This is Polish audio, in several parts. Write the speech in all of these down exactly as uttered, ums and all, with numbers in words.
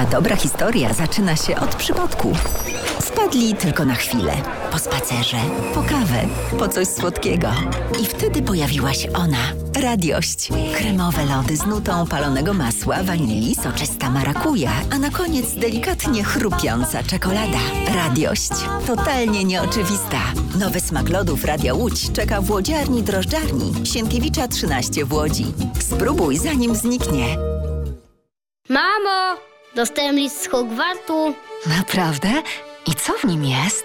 dobra historia zaczyna się od przypadku. Wpadli tylko na chwilę. Po spacerze, po kawę, po coś słodkiego. I wtedy pojawiła się ona. Radiość. Kremowe lody z nutą palonego masła, wanilii, soczysta marakuja, a na koniec delikatnie chrupiąca czekolada. Radiość. Totalnie nieoczywista. Nowy smak lodów Radia Łódź czeka w łodziarni drożdżarni Sienkiewicza trzynaście w Łodzi. Spróbuj, zanim zniknie. Mamo, dostałem list z Hogwartu. Naprawdę? I co w nim jest?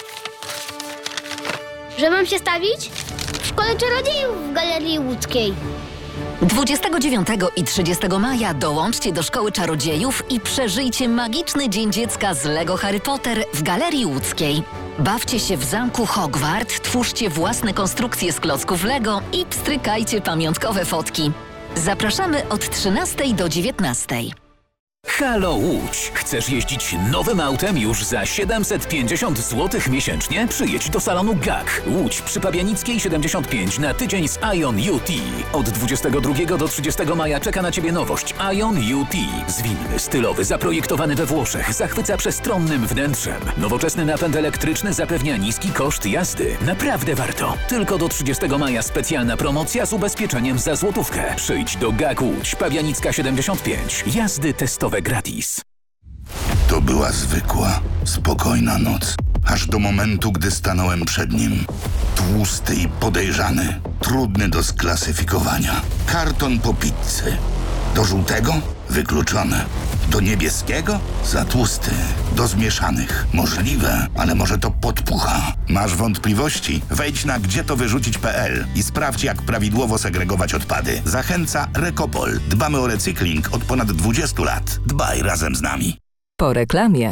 Że mam się stawić w Szkole Czarodziejów w Galerii Łódzkiej. dwudziestego dziewiątego i trzydziestego maja dołączcie do Szkoły Czarodziejów i przeżyjcie magiczny Dzień Dziecka z Lego Harry Potter w Galerii Łódzkiej. Bawcie się w zamku Hogwart, twórzcie własne konstrukcje z klocków Lego i pstrykajcie pamiątkowe fotki. Zapraszamy od trzynastej do dziewiętnastej. Halo Łódź! Chcesz jeździć nowym autem już za siedemset pięćdziesiąt złotych miesięcznie? Przyjedź do salonu G A K. Łódź przy Pabianickiej siedemdziesiąt pięć na tydzień z Ion U T. Od dwudziestego drugiego do trzydziestego maja czeka na Ciebie nowość Ion U T. Zwinny, stylowy, zaprojektowany we Włoszech, zachwyca przestronnym wnętrzem. Nowoczesny napęd elektryczny zapewnia niski koszt jazdy. Naprawdę warto. Tylko do trzydziestego maja specjalna promocja z ubezpieczeniem za złotówkę. Przyjdź do G A K Łódź, Pabianicka siedemdziesiąt pięć. Jazdy testowe gratis. To była zwykła, spokojna noc. Aż do momentu, gdy stanąłem przed nim. Tłusty i podejrzany. Trudny do sklasyfikowania. Karton po pizzy. Do żółtego? Wykluczone. Do niebieskiego? Za tłusty. Do zmieszanych? Możliwe, ale może to podpucha. Masz wątpliwości? Wejdź na gdzie to wyrzucić kropka p l i sprawdź, jak prawidłowo segregować odpady. Zachęca Rekopol. Dbamy o recykling od ponad dwudziestu lat. Dbaj razem z nami. Po reklamie.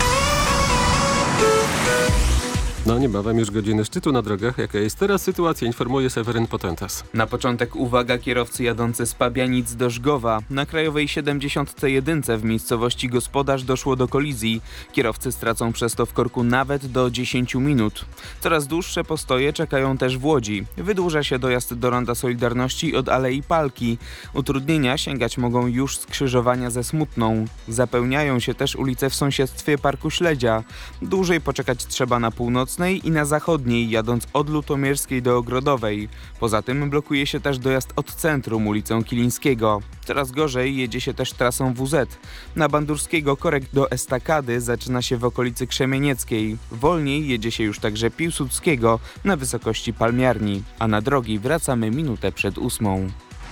No niebawem już godziny szczytu na drogach. Jaka jest teraz sytuacja? Informuje Seweryn Potentas. Na początek uwaga, kierowcy jadący z Pabianic do Żgowa. Na krajowej siedemdziesiąt jeden w miejscowości Gospodarz doszło do kolizji. Kierowcy stracą przez to w korku nawet do dziesięciu minut. Coraz dłuższe postoje czekają też w Łodzi. Wydłuża się dojazd do Ronda Solidarności od Alei Palki. Utrudnienia sięgać mogą już skrzyżowania ze Smutną. Zapełniają się też ulice w sąsiedztwie Parku Śledzia. Dłużej poczekać trzeba na północ i na zachodniej, jadąc od Lutomierskiej do Ogrodowej. Poza tym blokuje się też dojazd od centrum ulicą Kilińskiego. Coraz gorzej jedzie się też trasą W Z. Na Bandurskiego korek do Estakady zaczyna się w okolicy Krzemienieckiej. Wolniej jedzie się już także Piłsudskiego na wysokości Palmiarni, a na drogi wracamy minutę przed ósmą.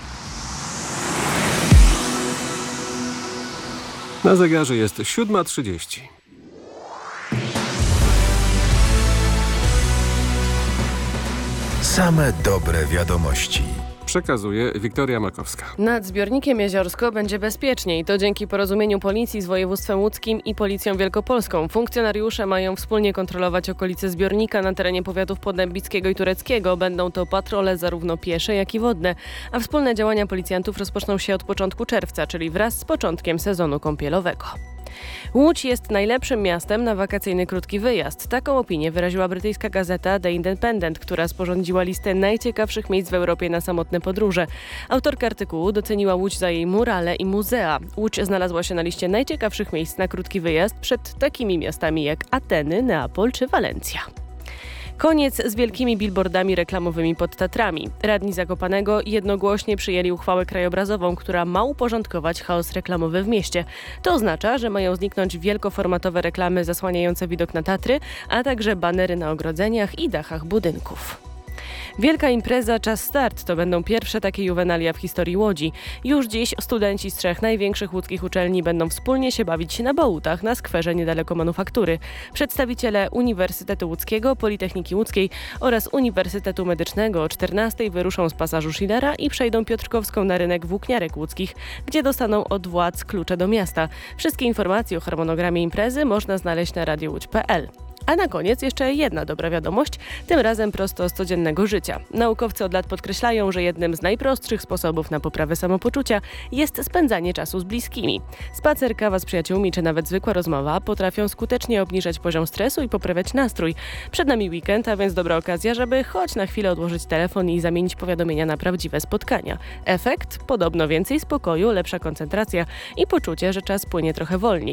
Na zegarze jest siódma trzydzieści. Same dobre wiadomości. Przekazuje Wiktoria Makowska. Nad zbiornikiem Jeziorsko będzie bezpieczniej. To dzięki porozumieniu policji z województwem łódzkim i policją wielkopolską. Funkcjonariusze mają wspólnie kontrolować okolice zbiornika na terenie powiatów podnebickiego i tureckiego. Będą to patrole zarówno piesze, jak i wodne. A wspólne działania policjantów rozpoczną się od początku czerwca, czyli wraz z początkiem sezonu kąpielowego. Łódź jest najlepszym miastem na wakacyjny krótki wyjazd. Taką opinię wyraziła brytyjska gazeta The Independent, która sporządziła listę najciekawszych miejsc w Europie na samotne podróże. Autorka artykułu doceniła Łódź za jej murale i muzea. Łódź znalazła się na liście najciekawszych miejsc na krótki wyjazd przed takimi miastami jak Ateny, Neapol czy Walencja. Koniec z wielkimi billboardami reklamowymi pod Tatrami. Radni Zakopanego jednogłośnie przyjęli uchwałę krajobrazową, która ma uporządkować chaos reklamowy w mieście. To oznacza, że mają zniknąć wielkoformatowe reklamy zasłaniające widok na Tatry, a także banery na ogrodzeniach i dachach budynków. Wielka impreza Czas Start to będą pierwsze takie juwenalia w historii Łodzi. Już dziś studenci z trzech największych łódzkich uczelni będą wspólnie się bawić na bałutach na skwerze niedaleko Manufaktury. Przedstawiciele Uniwersytetu Łódzkiego, Politechniki Łódzkiej oraz Uniwersytetu Medycznego o czternastej wyruszą z pasażu Schillera i przejdą Piotrkowską na rynek włókniarek łódzkich, gdzie dostaną od władz klucze do miasta. Wszystkie informacje o harmonogramie imprezy można znaleźć na radio łódź kropka p l. A na koniec jeszcze jedna dobra wiadomość, tym razem prosto z codziennego życia. Naukowcy od lat podkreślają, że jednym z najprostszych sposobów na poprawę samopoczucia jest spędzanie czasu z bliskimi. Spacer, kawa z przyjaciółmi czy nawet zwykła rozmowa potrafią skutecznie obniżać poziom stresu i poprawiać nastrój. Przed nami weekend, a więc dobra okazja, żeby choć na chwilę odłożyć telefon i zamienić powiadomienia na prawdziwe spotkania. Efekt? Podobno więcej spokoju, lepsza koncentracja i poczucie, że czas płynie trochę wolniej.